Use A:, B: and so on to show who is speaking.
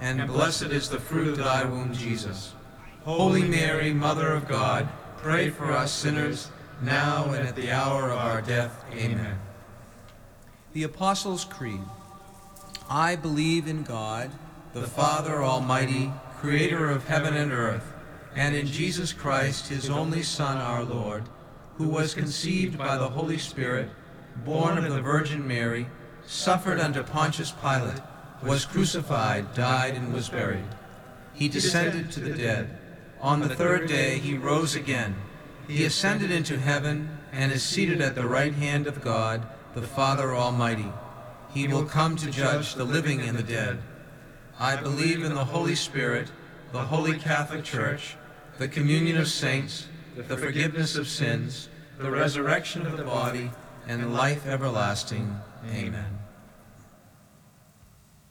A: and blessed is the fruit of thy womb, Jesus. Holy Mary, Mother of God, pray for us sinners, now and at the hour of our death. Amen. The Apostles' Creed. I believe in God, the Father Almighty, creator of heaven and earth, and in Jesus Christ, his only Son, our Lord, who was conceived by the Holy Spirit, born of the Virgin Mary, suffered under Pontius Pilate, was crucified, died, and was buried. He descended to the dead. On the third day he rose again. He ascended into heaven and is seated at the right hand of God, the Father Almighty. He will come to judge the living and the dead. I believe in the Holy Spirit, the Holy Catholic Church, the communion of saints, the forgiveness of sins, the resurrection of the body, and life everlasting. Amen.